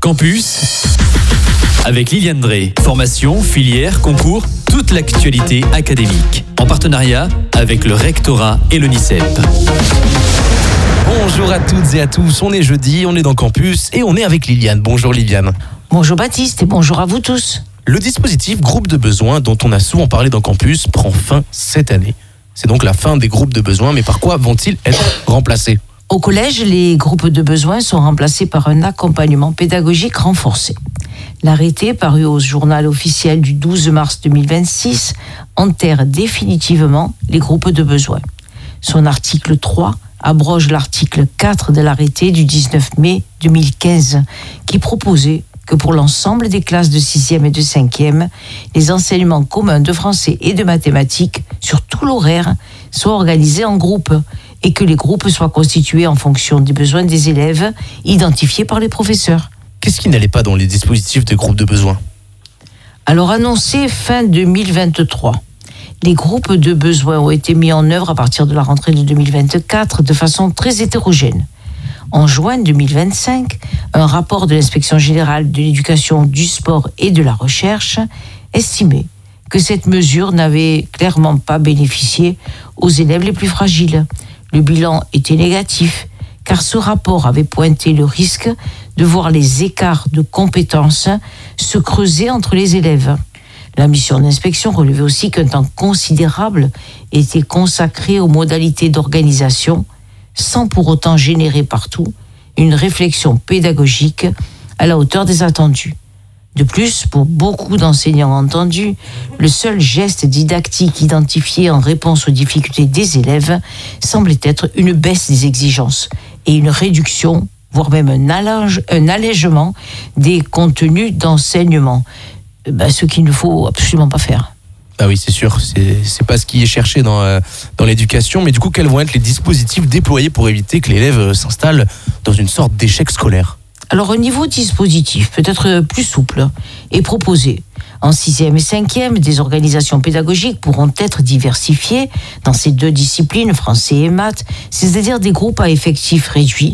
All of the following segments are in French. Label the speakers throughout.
Speaker 1: Campus avec Liliane Drey. Formation, filière, concours, toute l'actualité académique. En partenariat avec le rectorat et le NICEP.
Speaker 2: Bonjour à toutes et à tous, on est jeudi, on est dans Campus et on est avec Liliane. Bonjour Liliane.
Speaker 3: Bonjour Baptiste et bonjour à vous tous.
Speaker 2: Le dispositif groupe de besoins dont on a souvent parlé dans Campus prend fin cette année. C'est donc la fin des groupes de besoins, mais par quoi vont-ils être remplacés ?
Speaker 3: Au collège, les groupes de besoins sont remplacés par un accompagnement pédagogique renforcé. L'arrêté, paru au journal officiel du 12 mars 2026, enterre définitivement les groupes de besoins. Son article 3 abroge l'article 4 de l'arrêté du 19 mai 2015, qui proposait que pour l'ensemble des classes de 6e et de 5e, les enseignements communs de français et de mathématiques sur tout l'horaire soient organisés en groupes et que les groupes soient constitués en fonction des besoins des élèves identifiés par les professeurs.
Speaker 2: Qu'est-ce qui n'allait pas dans les dispositifs de groupes de besoins ?
Speaker 3: Alors annoncé fin 2023, les groupes de besoins ont été mis en œuvre à partir de la rentrée de 2024 de façon très hétérogène. En juin 2025, un rapport de l'Inspection générale de l'éducation, du sport et de la recherche estimait que cette mesure n'avait clairement pas bénéficié aux élèves les plus fragiles. Le bilan était négatif, car ce rapport avait pointé le risque de voir les écarts de compétences se creuser entre les élèves. La mission d'inspection relevait aussi qu'un temps considérable était consacré aux modalités d'organisation, sans pour autant générer partout une réflexion pédagogique à la hauteur des attendus. De plus, pour beaucoup d'enseignants entendus, le seul geste didactique identifié en réponse aux difficultés des élèves semblait être une baisse des exigences et une réduction, voire même un allègement des contenus d'enseignement. Ce qu'il ne faut absolument pas faire.
Speaker 2: Ah oui, c'est sûr, c'est pas ce qui est cherché dans l'éducation, mais du coup, quels vont être les dispositifs déployés pour éviter que l'élève s'installe dans une sorte d'échec scolaire ?
Speaker 3: Alors, un niveau dispositif peut-être plus souple est proposé. En 6e et 5e, des organisations pédagogiques pourront être diversifiées dans ces deux disciplines, français et maths, c'est-à-dire des groupes à effectifs réduits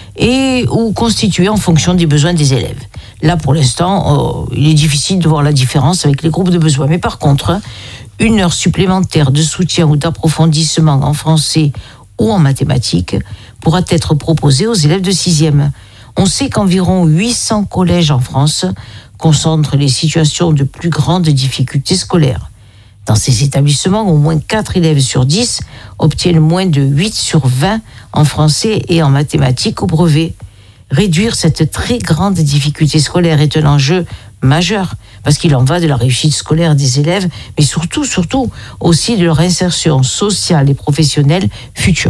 Speaker 3: et ou constitués en fonction des besoins des élèves. Là, pour l'instant, il est difficile de voir la différence avec les groupes de besoins. Mais par contre, une heure supplémentaire de soutien ou d'approfondissement en français ou en mathématiques pourra être proposée aux élèves de 6e. On sait qu'environ 800 collèges en France concentrent les situations de plus grandes difficultés scolaires. Dans ces établissements, au moins 4 élèves sur 10 obtiennent moins de 8 sur 20 en français et en mathématiques au brevet. Réduire cette très grande difficulté scolaire est un enjeu majeur, parce qu'il en va de la réussite scolaire des élèves, mais surtout aussi de leur insertion sociale et professionnelle future.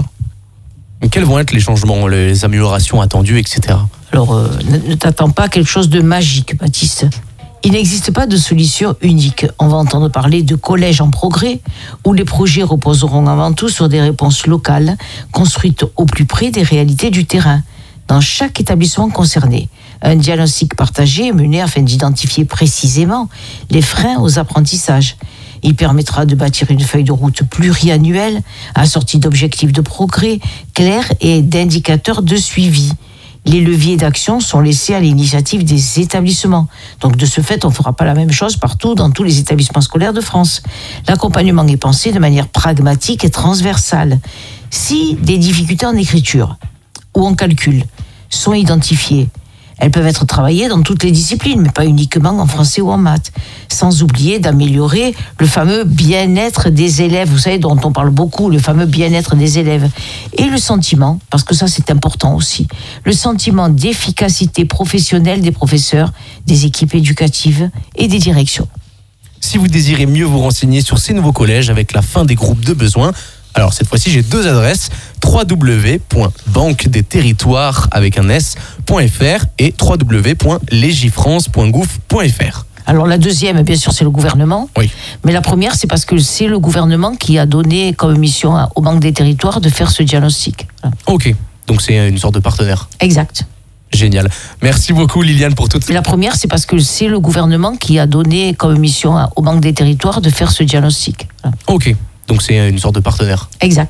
Speaker 2: Quels vont être les changements, les améliorations attendues, etc.
Speaker 3: Alors, ne t'attends pas à quelque chose de magique, Baptiste. Il n'existe pas de solution unique. On va entendre parler de collèges en progrès, où les projets reposeront avant tout sur des réponses locales, construites au plus près des réalités du terrain. Dans chaque établissement concerné, un diagnostic partagé est mené afin d'identifier précisément les freins aux apprentissages. Il permettra de bâtir une feuille de route pluriannuelle, assortie d'objectifs de progrès clairs et d'indicateurs de suivi. Les leviers d'action sont laissés à l'initiative des établissements. Donc de ce fait, on ne fera pas la même chose partout dans tous les établissements scolaires de France. L'accompagnement est pensé de manière pragmatique et transversale. Si des difficultés en écriture ou en calcul sont identifiées, elles peuvent être travaillées dans toutes les disciplines, mais pas uniquement en français ou en maths. Sans oublier d'améliorer le fameux bien-être des élèves, vous savez, dont on parle beaucoup, le fameux bien-être des élèves. Et le sentiment, parce que ça c'est important aussi, le sentiment d'efficacité professionnelle des professeurs, des équipes éducatives et des directions.
Speaker 2: Si vous désirez mieux vous renseigner sur ces nouveaux collèges avec la fin des groupes de besoins, alors cette fois-ci j'ai 2 adresses, www.banquedesterritoires avec un s.fr et www.legifrance.gouv.fr.
Speaker 3: Alors la deuxième, bien sûr, c'est le gouvernement.
Speaker 2: Oui.
Speaker 3: Mais la première, c'est parce que c'est le gouvernement qui a donné comme mission au Banque des territoires de faire ce diagnostic. Voilà.
Speaker 2: Ok, donc c'est une sorte de partenaire.
Speaker 3: Exact.
Speaker 2: Génial. Merci beaucoup Liliane pour toutes ces...
Speaker 3: La première, c'est parce que c'est le gouvernement qui a donné comme mission aux Banques des territoires de faire ce diagnostic. Voilà.
Speaker 2: Ok, donc c'est une sorte de partenaire.
Speaker 3: Exact.